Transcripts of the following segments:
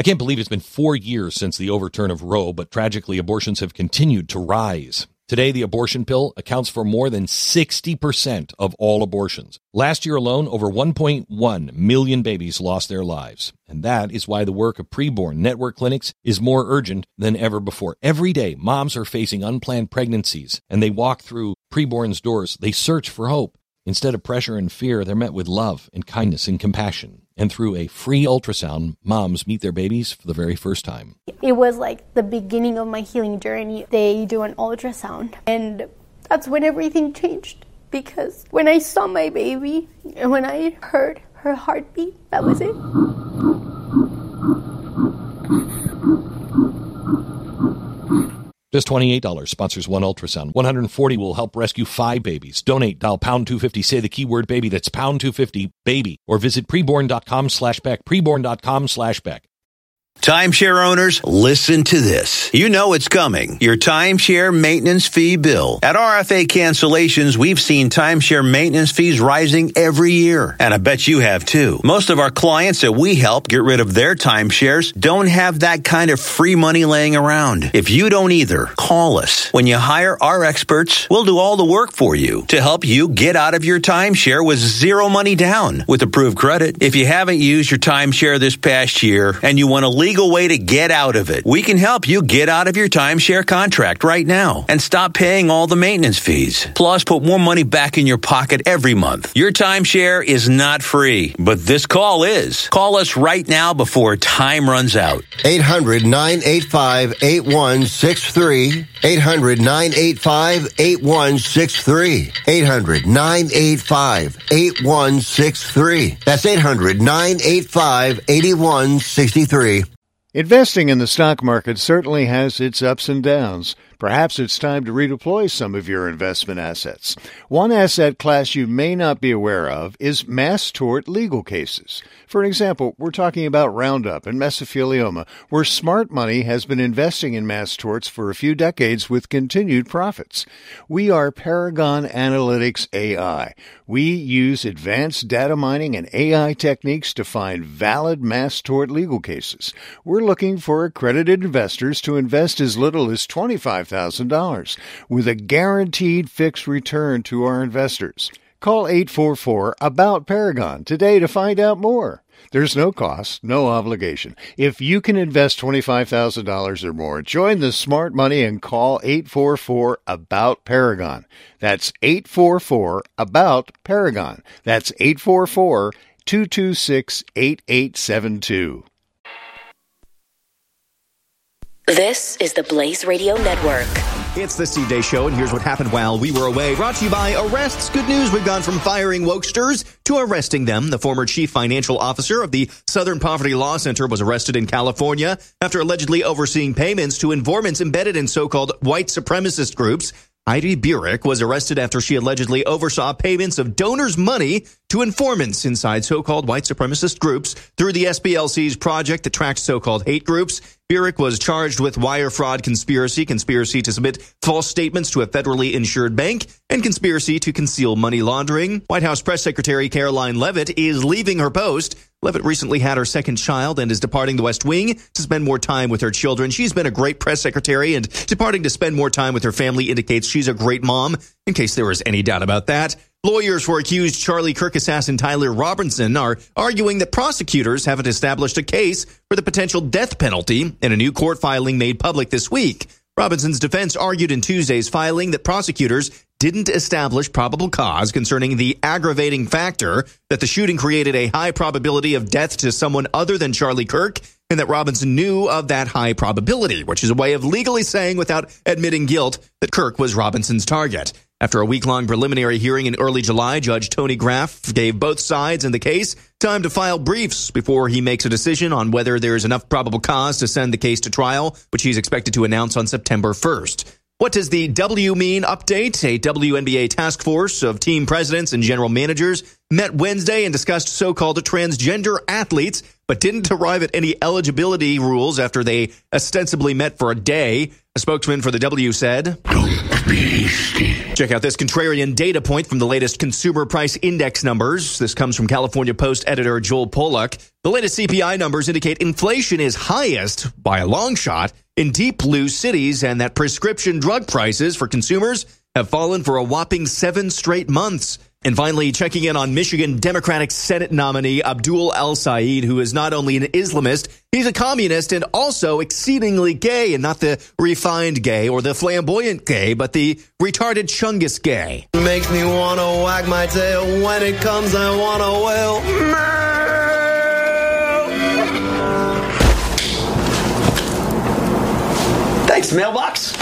I can't believe it's been 4 years since the overturn of Roe, but tragically abortions have continued to rise. Today, the abortion pill accounts for more than 60% of all abortions. Last year alone, over 1.1 million babies lost their lives. And that is why the work of preborn network clinics is more urgent than ever before. Every day, moms are facing unplanned pregnancies, and they walk through preborn's doors. They search for hope. Instead of pressure and fear, they're met with love and kindness and compassion. And through a free ultrasound, moms meet their babies for the very first time. It was like the beginning of my healing journey. They do an ultrasound, and that's when everything changed. Because when I saw my baby and when I heard her heartbeat, that was it. Just $28 sponsors one ultrasound. $140 will help rescue 5 babies. Donate, dial pound 250, say the keyword baby. That's pound 250 baby. Or visit preborn.com/Beck. Preborn.com/Beck. Timeshare owners, listen to this. You know it's coming. Your timeshare maintenance fee bill. At RFA Cancellations, we've seen timeshare maintenance fees rising every year. And I bet you have too. Most of our clients that we help get rid of their timeshares don't have that kind of free money laying around. If you don't either, call us. When you hire our experts, we'll do all the work for you to help you get out of your timeshare with zero money down with approved credit. If you haven't used your timeshare this past year and you want to legal way to get out of it, we can help you get out of your timeshare contract right now and stop paying all the maintenance fees. Plus, put more money back in your pocket every month. Your timeshare is not free, but this call is. Call us right now before time runs out. 800-985-8163. 800-985-8163. 800-985-8163. That's 800-985-8163. Investing in the stock market certainly has its ups and downs. Perhaps it's time to redeploy some of your investment assets. One asset class you may not be aware of is mass tort legal cases. For example, we're talking about Roundup and mesothelioma, where smart money has been investing in mass torts for a few decades with continued profits. We are Paragon Analytics AI. We use advanced data mining and AI techniques to find valid mass tort legal cases. We're looking for accredited investors to invest as little as $25,000 with a guaranteed fixed return to our investors. Call 844-ABOUT-PARAGON today to find out more. There's no cost, no obligation. If you can invest $25,000 or more, join the smart money and call 844-ABOUT-PARAGON. That's 844-ABOUT-PARAGON. That's 844-226-8872. This is the Blaze Radio Network. It's the Steve Day Show, and here's what happened while we were away. Brought to you by Arrests. Good news, we've gone from firing wokesters to arresting them. The former chief financial officer of the Southern Poverty Law Center was arrested in California after allegedly overseeing payments to informants embedded in so-called white supremacist groups. Heidi Burek was arrested after she allegedly oversaw payments of donors' money to informants inside so-called white supremacist groups through the SPLC's project that tracks so-called hate groups. Burek was charged with wire fraud conspiracy to submit false statements to a federally insured bank, and conspiracy to conceal money laundering. White House Press Secretary Caroline Leavitt is leaving her post. Leavitt recently had her second child and is departing the West Wing to spend more time with her children. She's been a great press secretary, and departing to spend more time with her family indicates she's a great mom, in case there was any doubt about that. Lawyers for accused Charlie Kirk assassin Tyler Robinson are arguing that prosecutors haven't established a case for the potential death penalty in a new court filing made public this week. Robinson's defense argued in Tuesday's filing that prosecutors didn't establish probable cause concerning the aggravating factor that the shooting created a high probability of death to someone other than Charlie Kirk, and that Robinson knew of that high probability, which is a way of legally saying without admitting guilt that Kirk was Robinson's target. After a week-long preliminary hearing in early July, Judge Tony Graff gave both sides in the case time to file briefs before he makes a decision on whether there is enough probable cause to send the case to trial, which he's expected to announce on September 1st. What does the W mean update? A WNBA task force of team presidents and general managers met Wednesday and discussed so-called transgender athletes, but didn't arrive at any eligibility rules after they ostensibly met for a day. A spokesman for the W said, "Don't be hasty." Check out this contrarian data point from the latest Consumer Price Index numbers. This comes from California Post editor Joel Pollack. The latest CPI numbers indicate inflation is highest by a long shot in deep blue cities, and that prescription drug prices for consumers have fallen for a whopping 7 straight months. And finally, checking in on Michigan Democratic Senate nominee Abdul El-Sayed, who is not only an Islamist, he's a communist and also exceedingly gay, and not the refined gay or the flamboyant gay, but the retarded Chungus gay. Makes me want to wag my tail. When it comes, I want to wail. Thanks, mailbox.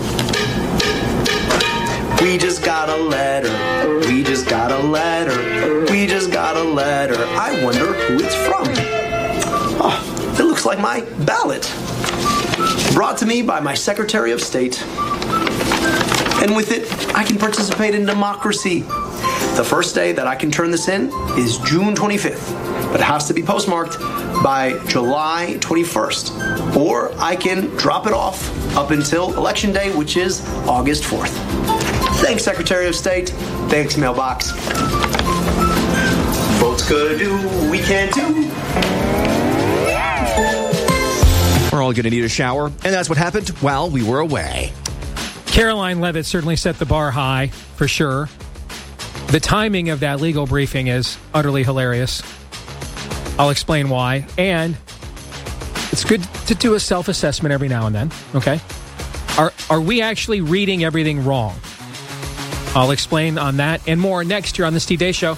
We just got a letter. We just got a letter. We just got a letter. I wonder who it's from. Oh, it looks like my ballot. Brought to me by my Secretary of State. And with it, I can participate in democracy. The first day that I can turn this in is June 25th, but it has to be postmarked by July 21st. Or I can drop it off up until Election Day, which is August 4th. Thanks, Secretary of State. Thanks, mailbox. Votes gonna do what we can't do. We're all going to need a shower, and that's what happened while we were away. Caroline Leavitt certainly set the bar high, for sure. The timing of that legal briefing is utterly hilarious. I'll explain why. And it's good to do a self-assessment every now and then, okay? Are we actually reading everything wrong? I'll explain on that and more next year on The Steve Deace Show.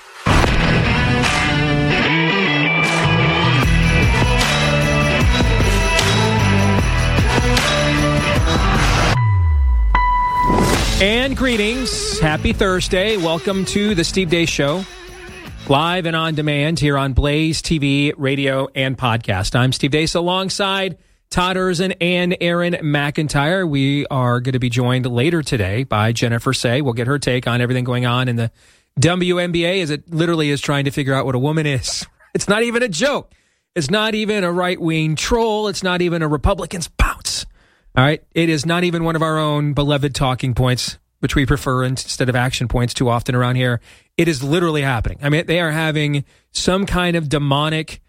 And greetings. Happy Thursday. Welcome to The Steve Deace Show. Live and on demand here on Blaze TV, radio, and podcast. I'm Steve Deace alongside Todd Erzin and Aaron McIntyre. We are going to be joined later today by Jennifer Say. We'll get her take on everything going on in the WNBA as it literally is trying to figure out what a woman is. It's not even a joke. It's not even a right-wing troll. It's not even a Republican's bounce. All right? It is not even one of our own beloved talking points, which we prefer instead of action points too often around here. It is literally happening. I mean, they are having some kind of demonic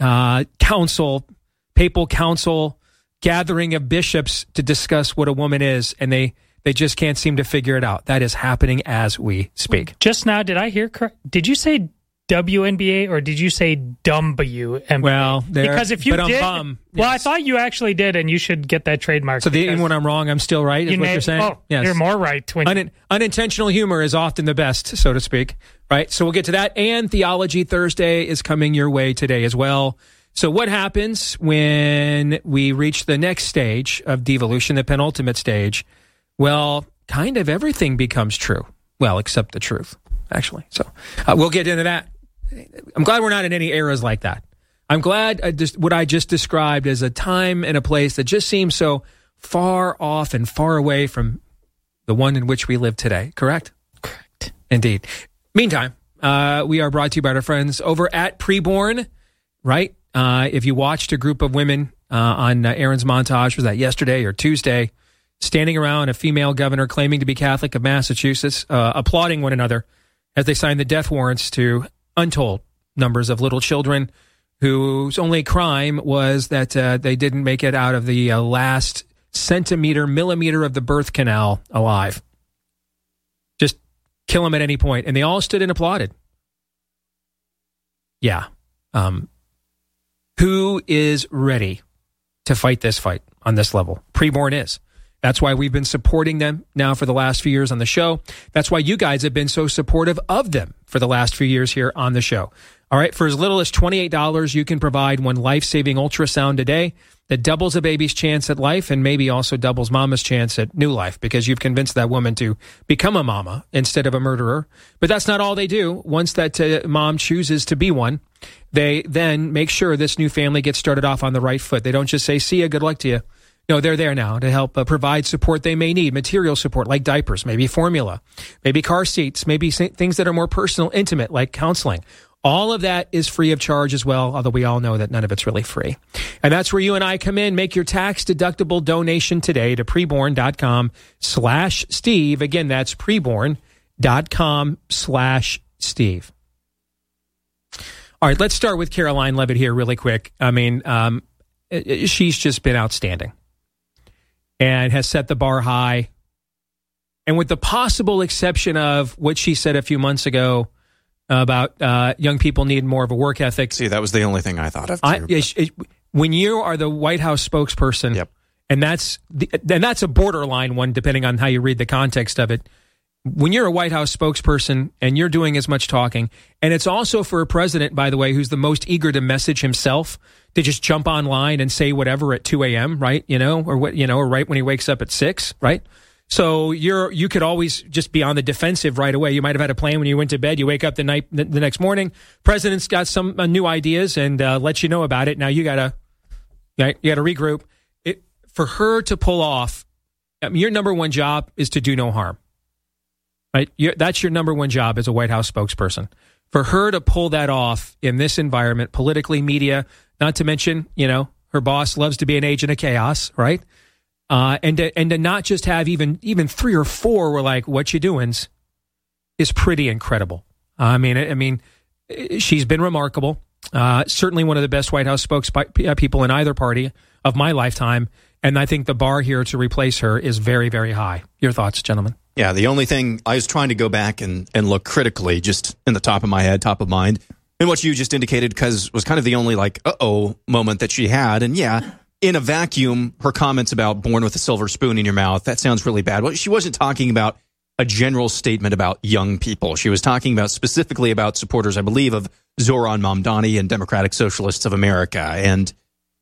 council, papal council, gathering of bishops to discuss what a woman is, and they just can't seem to figure it out. That is happening as we speak. Just now, did I hear correct? Did you say WNBA or did you say WNBA? Well, because if you did, yes. I thought you actually did, and you should get that trademark. So even when I'm wrong, I'm still right, is what you're saying? Oh, yes. You're more right. Unintentional humor is often the best, so to speak. Right? So we'll get to that. And Theology Thursday is coming your way today as well. So what happens when we reach the next stage of devolution, the penultimate stage? Well, kind of everything becomes true. Well, except the truth, actually. So we'll get into that. I'm glad we're not in any eras like that. I'm glad what I just described as a time and a place that just seems so far off and far away from the one in which we live today. Correct? Correct. Indeed. Meantime, we are brought to you by our friends over at Preborn, right? If you watched a group of women on Aaron's montage, was that yesterday or Tuesday, standing around a female governor claiming to be Catholic of Massachusetts, applauding one another as they signed the death warrants to untold numbers of little children whose only crime was that they didn't make it out of the last millimeter of the birth canal alive. Just kill them at any point. And they all stood and applauded. Yeah. Who is ready to fight this fight on this level? Preborn is. That's why we've been supporting them now for the last few years on the show. That's why you guys have been so supportive of them for the last few years here on the show. All right, for as little as $28, you can provide one life-saving ultrasound a day that doubles a baby's chance at life and maybe also doubles mama's chance at new life because you've convinced that woman to become a mama instead of a murderer. But that's not all they do. Once that mom chooses to be one, they then make sure this new family gets started off on the right foot. They don't just say, see ya, good luck to you. they're there now to help provide support they may need, material support like diapers, maybe formula, maybe car seats, maybe things that are more personal, intimate, like counseling. All of that is free of charge as well, although we all know that none of it's really free. And that's where you and I come in. Make your tax-deductible donation today to preborn.com/Steve. Again, that's preborn.com/Steve. All right, let's start with Karoline Leavitt here really quick. I mean, she's just been outstanding and has set the bar high. And with the possible exception of what she said a few months ago about young people need more of a work ethic. See, that was the only thing I thought of. When you are the White House spokesperson, yep. and that's a borderline one, depending on how you read the context of it. When you're a White House spokesperson and you're doing as much talking, and it's also for a president, by the way, who's the most eager to message himself, to just jump online and say whatever at 2 a.m., right? Or right when he wakes up at 6, right? So you could always just be on the defensive right away. You might have had a plan when you went to bed. You wake up the next morning. President's got some new ideas and lets you know about it. Now you gotta regroup. For her to pull off, I mean, your number one job is to do no harm, right? That's your number one job as a White House spokesperson. For her to pull that off in this environment, politically, media, not to mention, her boss loves to be an agent of chaos, right? And to not just have even 3 or 4 were like, what you doing's is pretty incredible. I mean, she's been remarkable. Certainly one of the best White House spokespeople in either party of my lifetime. And I think the bar here to replace her is very, very high. Your thoughts, gentlemen? Yeah, the only thing, I was trying to go back and look critically, just in the top of my head, top of mind, and what you just indicated, because was kind of the only moment that she had. And yeah, in a vacuum, her comments about born with a silver spoon in your mouth, that sounds really bad. Well, she wasn't talking about a general statement about young people. She was talking about specifically about supporters, I believe, of Zoran Mamdani and Democratic Socialists of America. And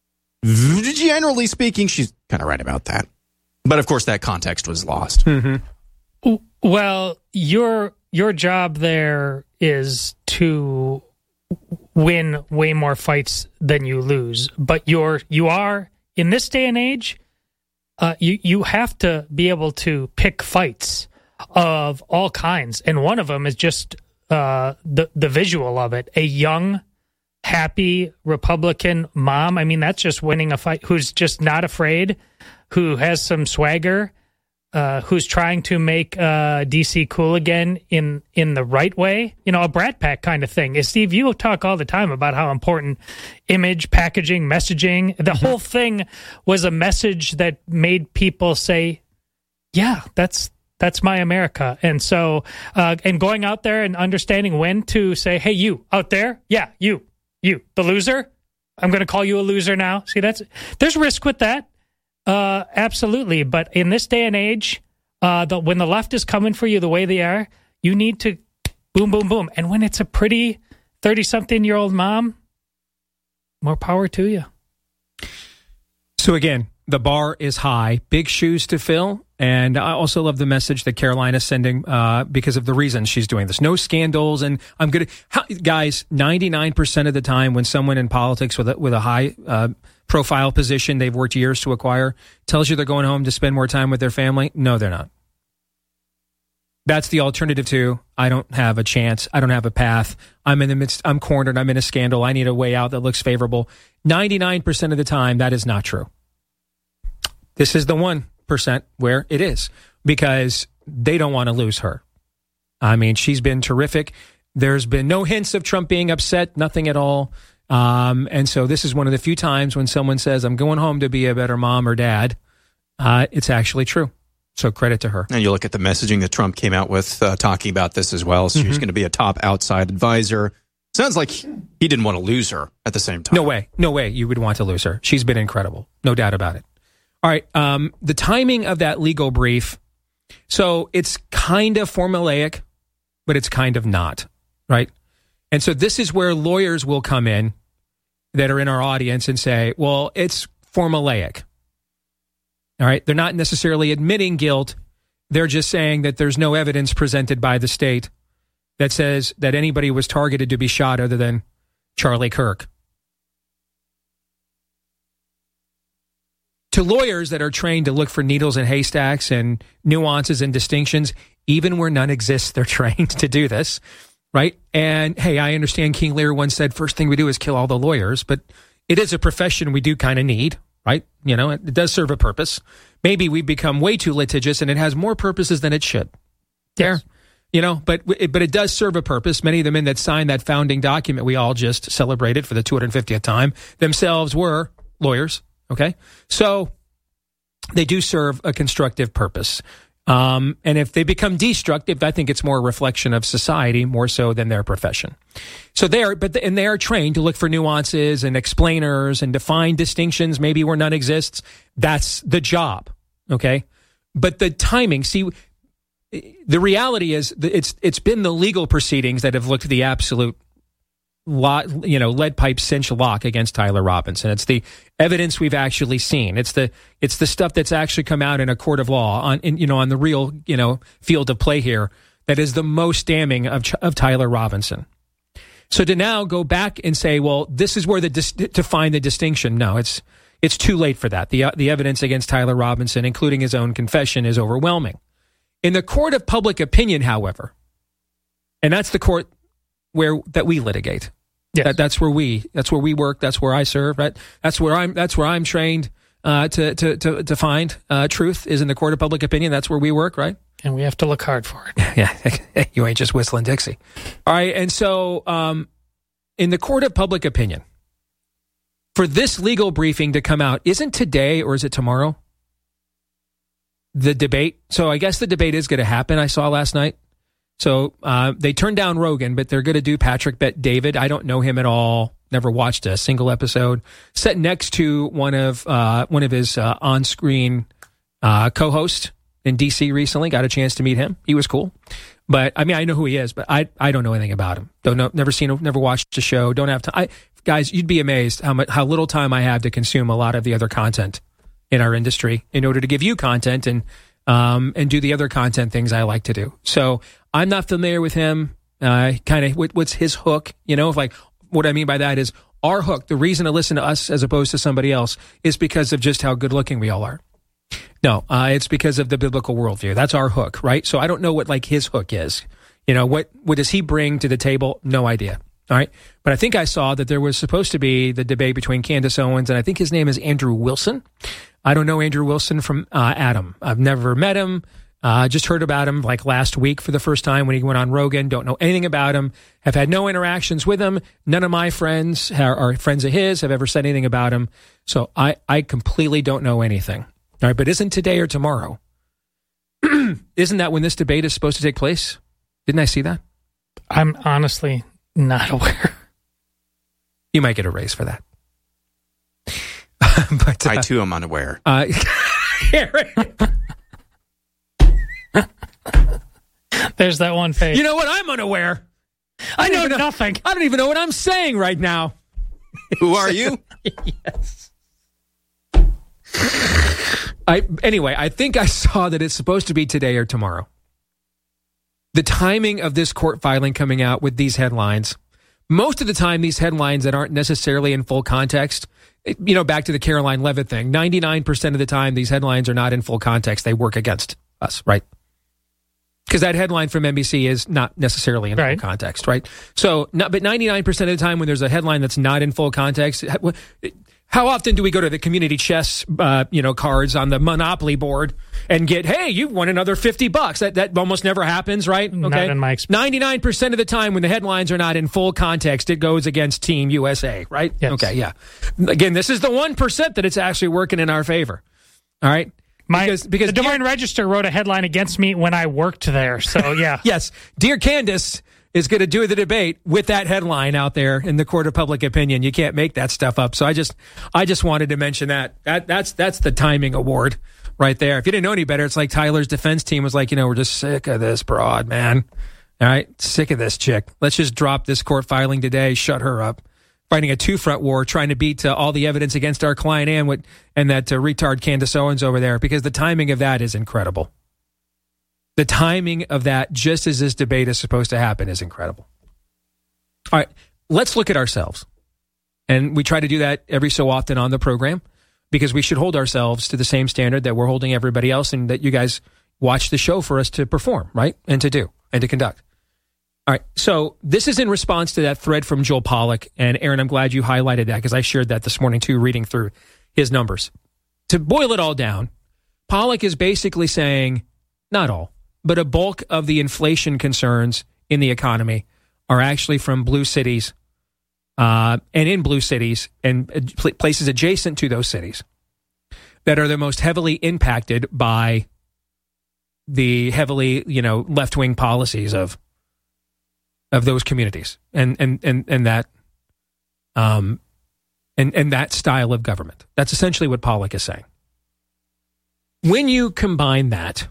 generally speaking, she's kind of right about that. But of course, that context was lost. Mm-hmm. Well, your job there is to win way more fights than you lose. But you are in this day and age, you have to be able to pick fights of all kinds, and one of them is just the visual of it. A young, happy Republican mom. I mean, that's just winning a fight. Who's just not afraid, who has some swagger, who's trying to make DC cool again in the right way. A Brat Pack kind of thing. Steve, you talk all the time about how important image, packaging, messaging, the whole thing was a message that made people say, yeah, that's my America. And so, and going out there and understanding when to say, hey, you out there, yeah, you, the loser, I'm going to call you a loser now. See, there's risk with that. Absolutely. But in this day and age, when the left is coming for you the way they are, you need to boom, boom, boom. And when it's a pretty 30-something-year-old mom, more power to you. So again, the bar is high, big shoes to fill. And I also love the message that Karoline is sending because of the reasons she's doing this. No scandals. And I'm going to, guys, 99% of the time when someone in politics with a high profile position they've worked years to acquire tells you they're going home to spend more time with their family, no, they're not. That's the alternative to, I don't have a chance, I don't have a path, I'm in the midst, I'm cornered, I'm in a scandal, I need a way out that looks favorable. 99% of the time, that is not true. This is the 1% where it is, because they don't want to lose her. I mean, she's been terrific. There's been no hints of Trump being upset, nothing at all. And so this is one of the few times when someone says, I'm going home to be a better mom or dad. It's actually true. So credit to her. And you look at the messaging that Trump came out with talking about this as well. So she's going to be a top outside advisor. Sounds like he didn't want to lose her at the same time. No way you would want to lose her. She's been incredible. No doubt about it. All right. The timing of that legal brief. So it's kind of formulaic, but it's kind of not, right? And so this is where lawyers will come in that are in our audience and say, well, it's formulaic. All right. They're not necessarily admitting guilt. They're just saying that there's no evidence presented by the state that says that anybody was targeted to be shot other than Charlie Kirk. to lawyers that are trained to look for needles in haystacks and nuances and distinctions, even where none exists, they're trained to do this, right? And hey, I understand King Lear once said, first thing we do is kill all the lawyers, but it is a profession we do kind of need, right? You know, it does serve a purpose. Maybe we become way too litigious and it has more purposes than it should. There, you know, but it does serve a purpose. Many of the men that signed that founding document we all just celebrated for the 250th time themselves were lawyers. Okay, so they do serve a constructive purpose. And if they become destructive, I think it's more a reflection of society more so than their profession. So they are trained to look for nuances and explainers and define distinctions, maybe where none exists. That's the job. Okay, but the timing. See, the reality is it's been the legal proceedings that have looked at the absolute lead pipe cinch lock against Tyler Robinson. It's the evidence we've actually seen. It's the stuff that's actually come out in a court of law on the real field of play here that is the most damning of Tyler Robinson. So to now go back and say, well, this is where to find the distinction. No, it's too late for that. The evidence against Tyler Robinson, including his own confession, is overwhelming. In the court of public opinion, however, and that's the court that we litigate. Yes. That's where we work. That's where I serve. Right. That's where I'm trained to find truth is in the court of public opinion. That's where we work. Right. And we have to look hard for it. Yeah. You ain't just whistling Dixie. All right. And so in the court of public opinion, for this legal briefing to come out, isn't today or is it tomorrow? The debate. So I guess the debate is going to happen. I saw last night. So they turned down Rogan, but they're going to do Patrick Bet-David. I don't know him at all. Never watched a single episode. Sat next to one of his on-screen co-hosts in D.C. recently. Got a chance to meet him. He was cool. But I mean, I know who he is, but I don't know anything about him. Don't know. Never seen him. Never watched the show. Don't have time. Guys, you'd be amazed how little time I have to consume a lot of the other content in our industry in order to give you content and do the other content things I like to do. So I'm not familiar with him. Kind of what's his hook? Like what I mean by that is our hook. The reason to listen to us as opposed to somebody else is because of just how good looking we all are. No, it's because of the biblical worldview. That's our hook, right? So I don't know what like his hook is. What does he bring to the table? No idea. All right. But I think I saw that there was supposed to be the debate between Candace Owens and I think his name is Andrew Wilson. I don't know Andrew Wilson from Adam. I've never met him. Just heard about him like last week for the first time when he went on Rogan. Don't know anything about him. Have had no interactions with him. None of my friends are friends of his have ever said anything about him. So I completely don't know anything. All right. But isn't today or tomorrow? Isn't that when this debate is supposed to take place? Didn't I see that? I'm honestly not aware. You might get a raise for that. But I too am unaware. There's that one page. You know what? I'm unaware. I know nothing. I don't even know what I'm saying right now. Who are you? Yes. Anyway, I think I saw that it's supposed to be today or tomorrow. The timing of this court filing coming out with these headlines, most of the time these headlines that aren't necessarily in full context, back to the Caroline Levitt thing, 99% of the time these headlines are not in full context. They work against us, right? Because that headline from NBC is not necessarily in full context, right? So, but 99% of the time when there's a headline that's not in full context, how often do we go to the community chess, cards on the Monopoly board and get, hey, you won another $50? That almost never happens, right? Okay. Not in my experience. 99% of the time when the headlines are not in full context, it goes against Team USA, right? Yes. Okay, yeah. Again, this is the 1% that it's actually working in our favor. All right. Because the Des Moines Register wrote a headline against me when I worked there. So, yeah. Yes. Dear Candace is going to do the debate with that headline out there in the court of public opinion. You can't make that stuff up. So I just wanted to mention that. That's the timing award right there. If you didn't know any better, it's like Tyler's defense team was like, we're just sick of this broad, man. All right. Sick of this chick. Let's just drop this court filing today. Shut her up. Fighting a two-front war, trying to beat all the evidence against our client and that retard Candace Owens over there, because the timing of that is incredible. The timing of that, just as this debate is supposed to happen, is incredible. All right, let's look at ourselves. And we try to do that every so often on the program. because we should hold ourselves to the same standard that we're holding everybody else, and that you guys watch the show for us to perform, right? And to do, and to conduct. All right, so this is in response to that thread from Joel Pollak. And Aaron, I'm glad you highlighted that, because I shared that this morning too, reading through his numbers. To boil it all down, Pollak is basically saying, not all, but a bulk of the inflation concerns in the economy are actually from blue cities, and in blue cities and places adjacent to those cities that are the most heavily impacted by the heavily, left-wing policies of those communities and that and that style of government. That's essentially what Pollak is saying. When you combine that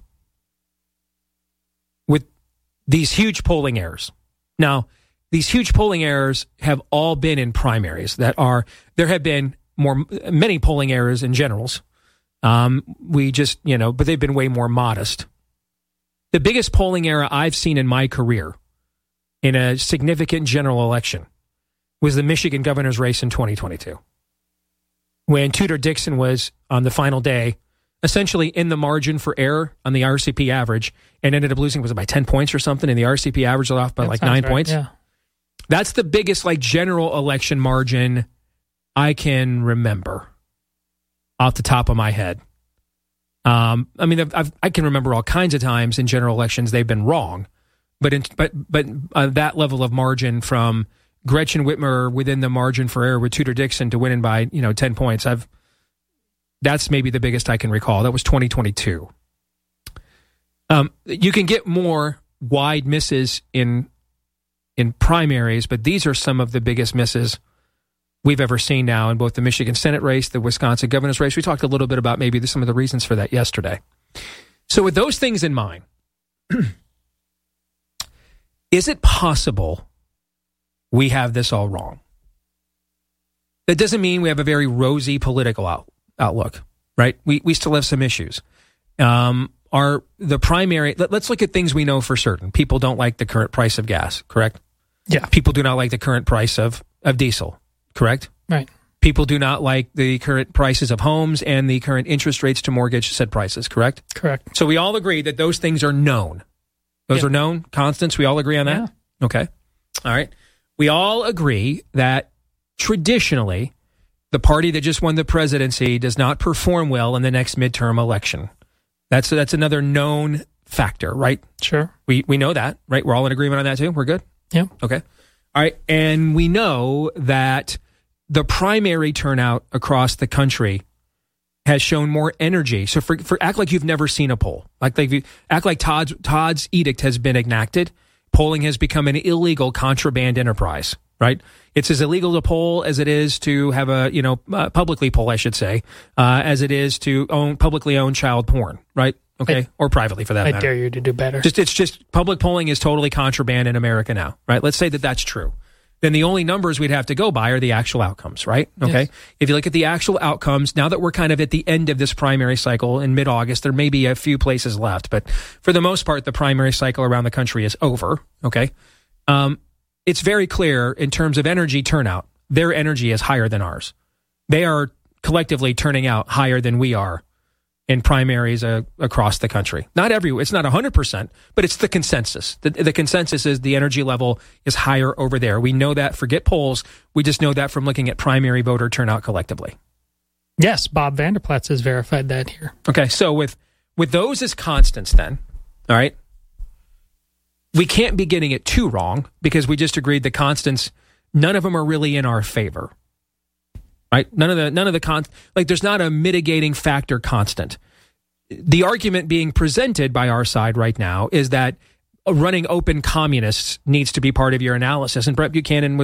with these huge polling errors, now these huge polling errors have all been in primaries there have been many polling errors in generals. But they've been way more modest. The biggest polling error I've seen in my career in a significant general election was the Michigan governor's race in 2022, when Tudor Dixon was on the final day, essentially in the margin for error on the RCP average, and ended up losing, was it by 10 points or something? And the RCP average was off by 9 points. Yeah. That's the biggest general election margin I can remember off the top of my head. I can remember all kinds of times in general elections they've been wrong, but that level of margin from Gretchen Whitmer within the margin for error with Tudor Dixon to winning by 10 points, that's maybe the biggest I can recall. That was 2022. You can get more wide misses in primaries, but these are some of the biggest misses we've ever seen now in both the Michigan Senate race, the Wisconsin governor's race. We talked a little bit about maybe some of the reasons for that yesterday. So with those things in mind, is it possible we have this all wrong? That doesn't mean we have a very rosy political outlook, right? We still have some issues. The primary, let's look at things we know for certain. People don't like the current price of gas, correct? Yeah. People do not like the current price of diesel, correct? Right. People do not like the current prices of homes and the current interest rates to mortgage said prices, correct? Correct. So we all agree that those things are known. Those are known constants. We all agree on that? Yeah. Okay. All right. We all agree that traditionally the party that just won the presidency does not perform well in the next midterm election. That's another known factor, right? Sure. We know that, right? We're all in agreement on that too? We're good? Yeah. Okay. All right. And we know that the primary turnout across the country has shown more energy. So for act like you've never seen a poll. Act like Todd's edict has been enacted. Polling has become an illegal contraband enterprise, right? It's as illegal to poll as it is to have publicly poll, I should say, as it is to publicly own child porn, right? Okay. Or privately for that matter. I dare you to do better. It's just public polling is totally contraband in America now, right? Let's say that that's true. Then the only numbers we'd have to go by are the actual outcomes, right? Okay. Yes. If you look at the actual outcomes, now that we're kind of at the end of this primary cycle in mid-August, there may be a few places left, but for the most part, the primary cycle around the country is over. Okay. It's very clear in terms of energy turnout, their energy is higher than ours. They are collectively turning out higher than we are in primaries across the country. Not everywhere. It's not 100%, but it's the consensus. The consensus is the energy level is higher over there. We know that. Forget polls. We just know that from looking at primary voter turnout collectively. Yes, Bob Vanderplatz has verified that here. Okay, so with those as constants then, all right, we can't be getting it too wrong because we just agreed the constants, none of them are really in our favor. Right? None of the there's not a mitigating factor constant. The argument being presented by our side right now is that running open communists needs to be part of your analysis. And Brett Buchanan